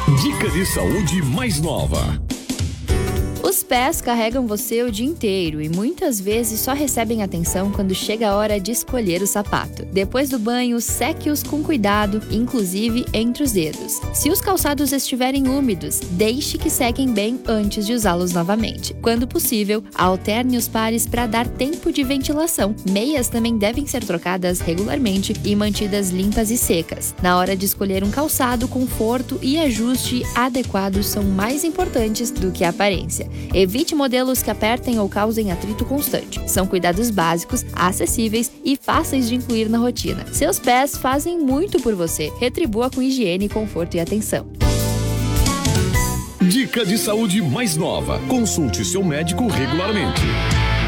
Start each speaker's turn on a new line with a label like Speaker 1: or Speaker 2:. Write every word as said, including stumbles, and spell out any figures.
Speaker 1: Dica de saúde mais nova.
Speaker 2: Os pés carregam você o dia inteiro e muitas vezes só recebem atenção quando chega a hora de escolher o sapato. Depois do banho, seque-os com cuidado, inclusive entre os dedos. Se os calçados estiverem úmidos, deixe que sequem bem antes de usá-los novamente. Quando possível, alterne os pares para dar tempo de ventilação. Meias também devem ser trocadas regularmente e mantidas limpas e secas. Na hora de escolher um calçado, conforto e ajuste adequados são mais importantes do que a aparência. Evite modelos que apertem ou causem atrito constante. São cuidados básicos, acessíveis e fáceis de incluir na rotina. Seus pés fazem muito por você. Retribua com higiene, conforto e atenção.
Speaker 1: Dica de saúde mais nova. Consulte seu médico regularmente.